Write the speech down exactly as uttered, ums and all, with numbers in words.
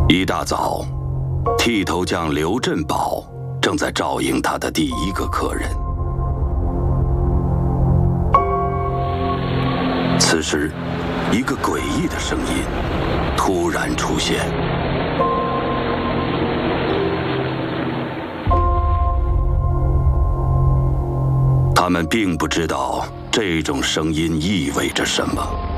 一大早，剃头匠刘振宝正在照应他的第一个客人。此时，一个诡异的声音突然出现。他们并不知道这种声音意味着什么。